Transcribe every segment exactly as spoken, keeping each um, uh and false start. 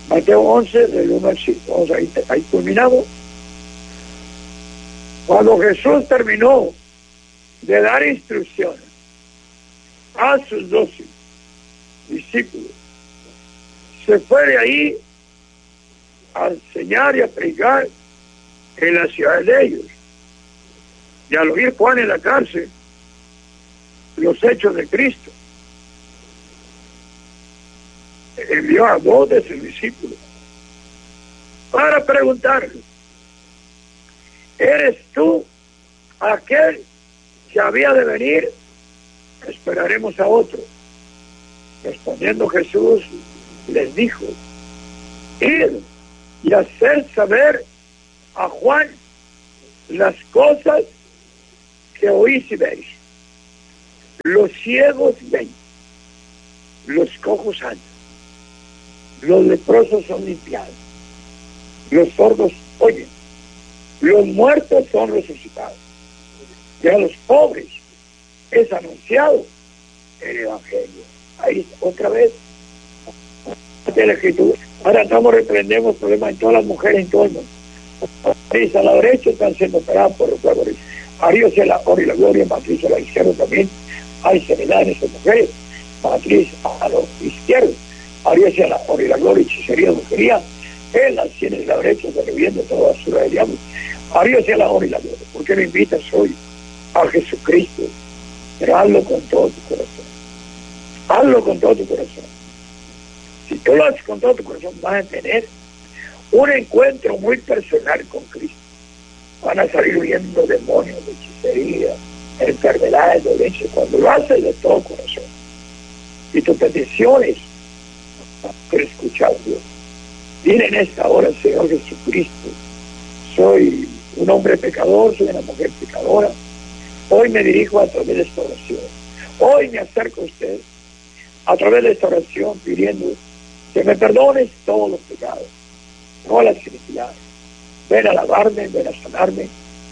Mateo once, del uno al cinco. Vamos, ahí, ahí culminamos. Cuando Jesús terminó de dar instrucciones a sus doce discípulos, se fue de ahí a enseñar y a predicar en la ciudad de ellos. Y al oír Juan en la cárcel los hechos de Cristo, envió a dos de sus discípulos para preguntarle: ¿eres tú aquel que había de venir? Esperaremos a otro. Respondiendo Jesús les dijo: id y hacer saber a Juan las cosas que oís y veis. Los ciegos ven, los cojos andan, los leprosos son limpiados, los sordos oyen, los muertos son resucitados, y a los pobres es anunciado el Evangelio. Ahí otra vez de la Escritura. Ahora estamos reprendemos problemas en todas las mujeres en todo el mundo. A la derecha están siendo operadas por los favores. Arriba sea la honra y la gloria, matriz a la izquierda también. Hay sanidad en esas mujeres, matriz a los izquierdos. Arriba sea la honra y la gloria, hechicería, brujería. En las sienes de la derecha se reviendo toda basura del diablo. Arriba sea la honra y la gloria. ¿Por qué me invitas hoy a Jesucristo? Pero hazlo con todo tu corazón. Hazlo con todo tu corazón. Si tú lo haces con todo tu corazón, vas a tener un encuentro muy personal con Cristo. Van a salir huyendo demonios, de hechicería, enfermedades, dolencias, cuando lo haces de todo corazón. Y tus peticiones, que escuchar Dios. Dile en esta hora, Señor Jesucristo: soy un hombre pecador, soy una mujer pecadora. Hoy me dirijo a través de esta oración. Hoy me acerco a usted a través de esta oración pidiendo que me perdones todos los pecados, no las iniquidades. Ven a lavarme, ven a sanarme.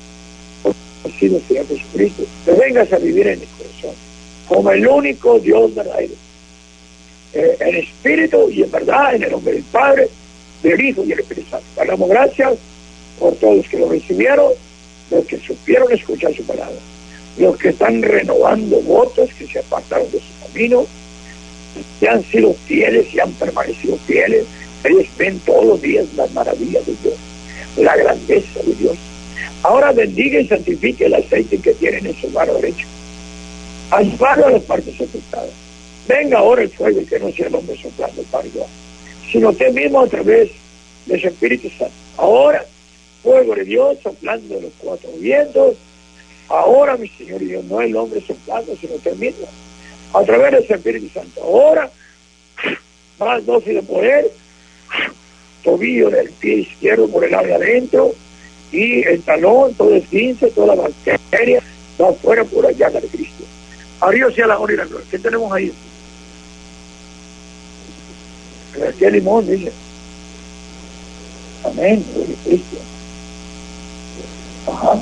Ha sido Señor Jesucristo, que vengas a vivir en mi corazón como el único Dios verdadero, eh, en espíritu y en verdad, en el nombre del Padre, del Hijo y del Espíritu Santo. Le damos gracias por todos los que lo recibieron, los que supieron escuchar su palabra, los que están renovando votos, que se apartaron de su camino, que han sido fieles y han permanecido fieles. Ellos ven todos los días las maravillas de Dios, la grandeza de Dios. Ahora bendiga y santifique el aceite que tienen en su mano derecha. Ayúdalo a las partes afectadas. Venga ahora el fuego, que no sea el hombre soplando para Dios, sino usted mismo a través de su Espíritu Santo. Ahora, fuego de Dios soplando de los cuatro vientos. Ahora, mi Señor y Dios, no el hombre soplando, sino usted mismo, a través de su Espíritu Santo. Ahora, más dosis de poder, tobillo del pie izquierdo por el área adentro, y el talón, todo el quince, toda la bacteria, va afuera por la llaga de Cristo. Arriba sea la honra y la gloria. ¿Qué tenemos ahí? García Limón dice: amén, gloria a Cristo. Ajá.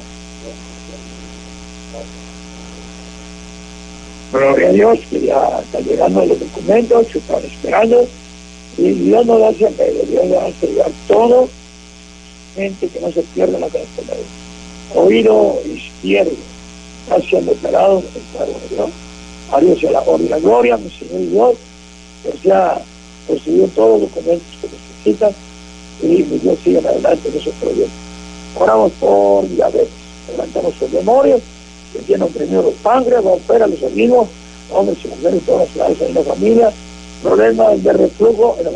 Gloria a Dios, que ya está llegando los documentos, se están esperando, y Dios nos da siempre, Dios nos va a entregar todo, gente que no se pierda la enfermedad. Oído izquierdo está siendo operado en el cuerpo de Dios. A Dios sea la honra y la gloria, mi Señor y Dios, pues ya recibió todos los documentos que necesitan, y mi Dios sigue adelante en esos proyectos. Oramos por diabetes, levantamos sus memorias, que tiene oprimido los páncreas, va a operar los amigos, hombres y mujeres, todas las ciudades en la familia, problemas de reflujo en la